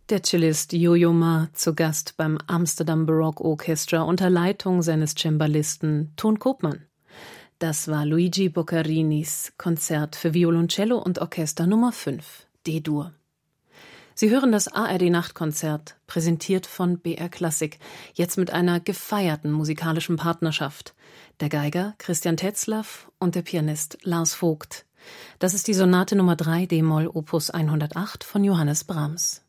Der Cellist Yo-Yo Ma zu Gast beim Amsterdam Baroque Orchestra unter Leitung seines Cembalisten Ton Koopman. Das war Luigi Boccarinis Konzert für Violoncello und Orchester Nummer 5, D-Dur. Sie hören das ARD-Nachtkonzert, präsentiert von BR Klassik, jetzt mit einer gefeierten musikalischen Partnerschaft. Der Geiger Christian Tetzlaff und der Pianist Lars Vogt. Das ist die Sonate Nummer 3 d-Moll Opus 108 von Johannes Brahms.